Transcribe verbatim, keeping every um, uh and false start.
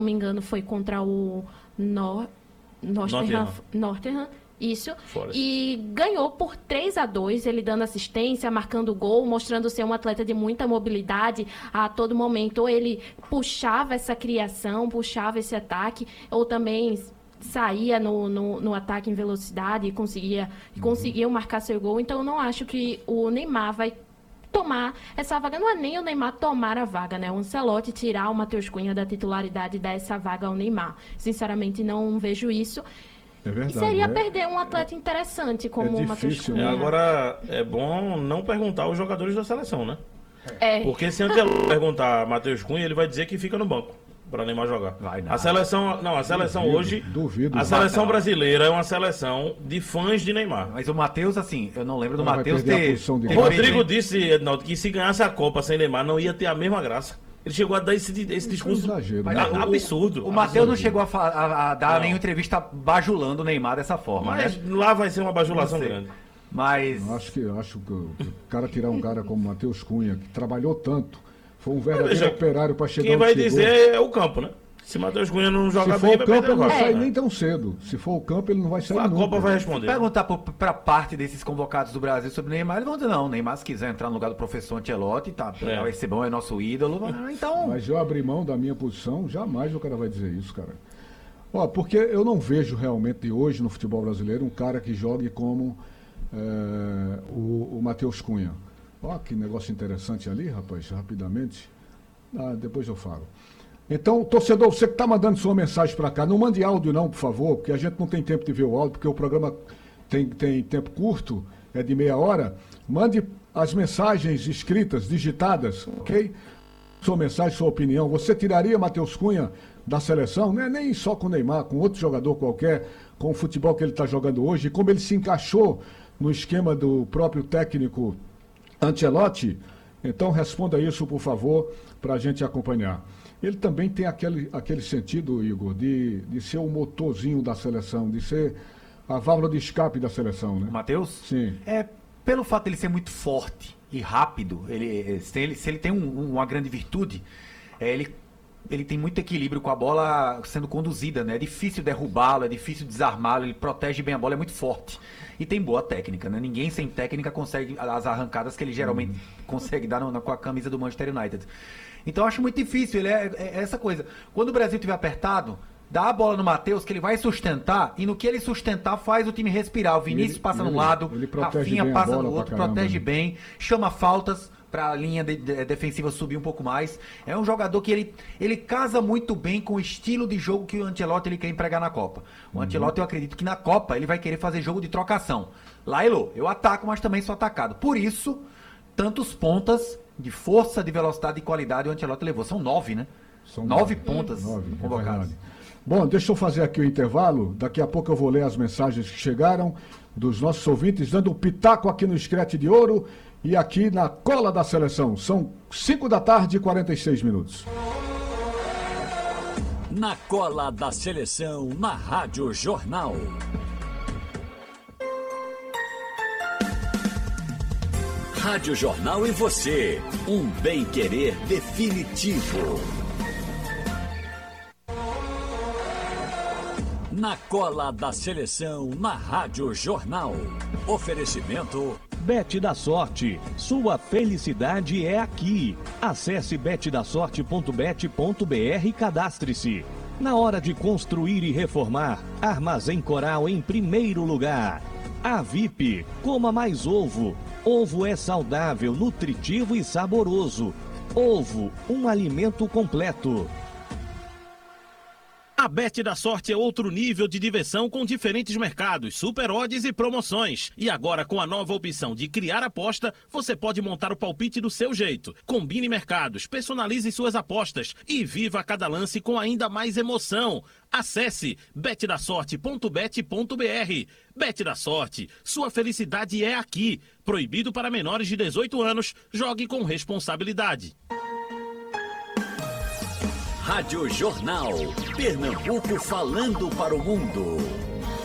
não me engano, foi contra o Nor... Northampton, Northampton, isso, Forest. E ganhou por três a dois, ele dando assistência, marcando gol, mostrando ser um atleta de muita mobilidade a todo momento. Ou ele puxava essa criação, puxava esse ataque, ou também saía no, no, no ataque em velocidade e conseguia, uhum. conseguia marcar seu gol. Então, eu não acho que o Neymar vai tomar essa vaga. Não é nem o Neymar tomar a vaga, né? O Ancelotti tirar o Matheus Cunha da titularidade e dar essa vaga ao Neymar. Sinceramente, não vejo isso. É verdade, e seria é, perder um atleta interessante como é o Matheus difícil, Cunha. né? Agora, é bom não perguntar aos jogadores da seleção, né? É. Porque se antes de perguntar Matheus Cunha, ele vai dizer que fica no banco para Neymar jogar. Vai a seleção, não, a seleção duvido, hoje, duvido, a seleção brasileira é uma seleção de fãs de Neymar. Mas o Matheus, assim, eu não lembro do Ela vai Matheus perder a ter... posição de ter gol. Rodrigo feito- disse, Ednaldo, que se ganhasse a Copa sem Neymar não ia ter a mesma graça. Ele chegou a dar esse, esse discurso exagero, Mas né? o- absurdo. O Matheus não chegou a, fa- a- a dar Não. nenhuma entrevista bajulando o Neymar dessa forma, Mas né? lá vai ser uma bajulação Não sei. grande. Mas... Eu acho que, eu acho que o cara tirar um cara como Matheus Cunha, que trabalhou tanto, foi um verdadeiro Veja, operário para chegar Quem vai onde chegou. dizer é o campo, né? Se Matheus Cunha não joga Se bem, for o vai campo, perder ele não agora. sai É. nem tão cedo. Se for o campo, ele não vai sair A nunca. Copa vai responder. Perguntar para parte desses convocados do Brasil sobre o Neymar, eles vão dizer, não, o Neymar se quiser entrar no lugar do professor Ancelotti, tá, É. vai ser bom, é nosso ídolo, ah, então... Mas eu abrir mão da minha posição, jamais o cara vai dizer isso, cara. Ó, porque eu não vejo realmente hoje no futebol brasileiro um cara que jogue como é, o, o Matheus Cunha. Ó, que negócio interessante ali, rapaz, rapidamente. Ah, depois eu falo. Então, torcedor, você que está mandando sua mensagem para cá, não mande áudio não, por favor, porque a gente não tem tempo de ver o áudio, porque o programa tem, tem tempo curto, é de meia hora. Mande as mensagens escritas, digitadas, ok? Sua mensagem, sua opinião. Você tiraria Matheus Cunha da seleção? Não é nem só com o Neymar, com outro jogador qualquer, com o futebol que ele está jogando hoje, e como ele se encaixou no esquema do próprio técnico Ancelotti. Então, responda isso, por favor, para a gente acompanhar. Ele também tem aquele, aquele sentido, Igor, de, de ser o motorzinho da seleção, de ser a válvula de escape da seleção, né? O Matheus? Sim. É, pelo fato dele ser muito forte e rápido, ele, se, ele, se ele tem um- uma grande virtude, é, ele, ele tem muito equilíbrio com a bola sendo conduzida, né? É difícil derrubá-lo, é difícil desarmá-lo, ele protege bem a bola, é muito forte. E tem boa técnica, né? Ninguém sem técnica consegue as arrancadas que ele geralmente consegue dar no- na- com a camisa do Manchester United. Então eu acho muito difícil, ele é, é- é essa coisa. Quando o Brasil estiver apertado, dá a bola no Matheus, que ele vai sustentar, e no que ele sustentar, faz o time respirar. O Vinícius Ele- passa ele- num lado, ele protege Rafinha bem a passa bola no pra outro, caramba, protege né? bem, chama faltas para a linha de- de- defensiva subir um pouco mais. É um jogador que ele, ele casa muito bem com o estilo de jogo que o Ancelotti ele quer empregar na Copa. O Uhum. Ancelotti, eu acredito que na Copa ele vai querer fazer jogo de trocação. Lailo, eu ataco, mas também sou atacado. Por isso, tantos pontas de força, de velocidade e qualidade o Ancelotti levou. São nove, né? São nove nove. pontas Nove, é convocadas. verdade. Bom, deixa eu fazer aqui o intervalo. Daqui a pouco eu vou ler as mensagens que chegaram dos nossos ouvintes, dando um pitaco aqui no Screte de Ouro e aqui na Cola da Seleção. São cinco da tarde e quarenta e seis minutos. Na Cola da Seleção, na Rádio Jornal. Rádio Jornal e você, um bem-querer definitivo. Na Cola da Seleção, na Rádio Jornal. Oferecimento... Bet da Sorte, sua felicidade é aqui. Acesse bet da sorte ponto bet ponto br e cadastre-se. Na hora de construir e reformar, Armazém Coral em primeiro lugar. A V I P, coma mais ovo. Ovo é saudável, nutritivo e saboroso. Ovo, um alimento completo. A Bet da Sorte é outro nível de diversão com diferentes mercados, super odds e promoções. E agora com a nova opção de criar aposta, você pode montar o palpite do seu jeito. Combine mercados, personalize suas apostas e viva cada lance com ainda mais emoção. Acesse bet da sorte ponto bet ponto br. Bet da Sorte, sua felicidade é aqui. Proibido para menores de dezoito anos, jogue com responsabilidade. Rádio Jornal. Pernambuco falando para o mundo.